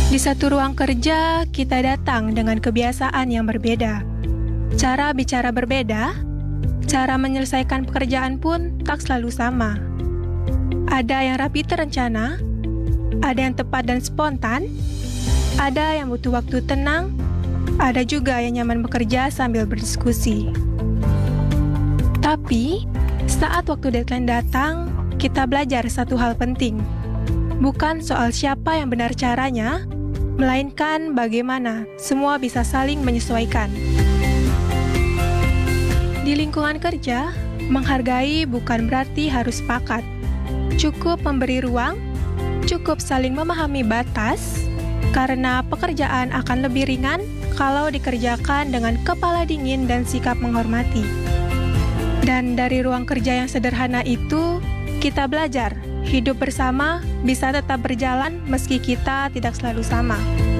Di satu ruang kerja, kita datang dengan kebiasaan yang berbeda. Cara bicara berbeda, cara menyelesaikan pekerjaan pun tak selalu sama. Ada yang rapi terencana, ada yang tepat dan spontan, ada yang butuh waktu tenang, ada juga yang nyaman bekerja sambil berdiskusi. Tapi, saat waktu deadline datang, kita belajar satu hal penting. Bukan soal siapa yang benar caranya, melainkan bagaimana semua bisa saling menyesuaikan. Di lingkungan kerja, menghargai bukan berarti harus sepakat. Cukup memberi ruang, cukup saling memahami batas, karena pekerjaan akan lebih ringan kalau dikerjakan dengan kepala dingin dan sikap menghormati. Dan dari ruang kerja yang sederhana itu, kita belajar hidup bersama bisa tetap berjalan meski kita tidak selalu sama.